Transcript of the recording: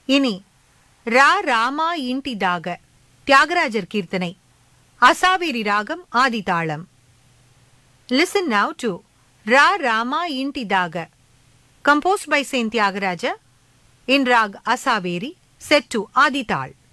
இனி ரா ராமா இன்டிதாக தியாகராஜர் கீர்த்தனை, அசாவேரி ராகம் ஆதிதாளம். Listen now to Ra Rama Intidaga, composed by Saint Tyagaraja in Rag Asaveri, set to Adi Tal.